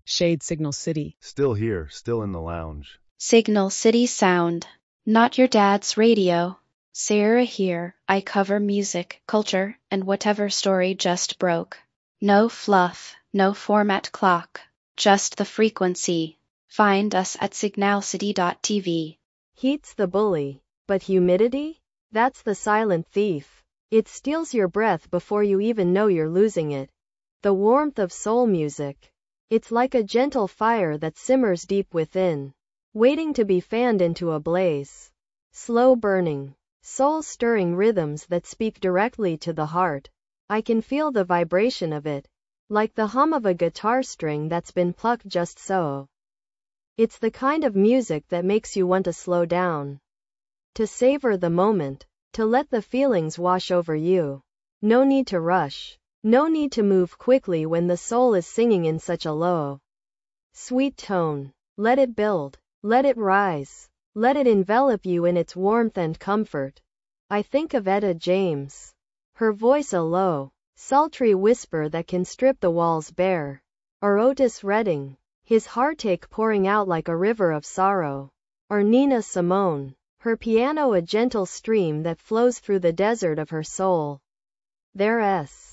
Shade Signal City. Still here, still in the lounge. Signal City Sound. Not your dad's radio. Sarah here, I cover music, culture, and whatever story just broke. No fluff, no format clock, just the frequency. Find us at signalcity.tv. Heat's the bully, but humidity? That's the silent thief. It steals your breath before you even know you're losing it. The warmth of soul music. It's like a gentle fire that simmers deep within, waiting to be fanned into a blaze. Slow burning, soul-stirring rhythms that speak directly to the heart. I can feel the vibration of it, like the hum of a guitar string that's been plucked just so. It's the kind of music that makes you want to slow down, to savor the moment, to let the feelings wash over you. No need to rush. No need to move quickly when the soul is singing in such a low, sweet tone. Let it build. Let it rise. Let it envelop you in its warmth and comfort. I think of Etta James. Her voice a low, sultry whisper that can strip the walls bare. Or Otis Redding, his heartache pouring out like a river of sorrow. Or Nina Simone, her piano a gentle stream that flows through the desert of her soul. There's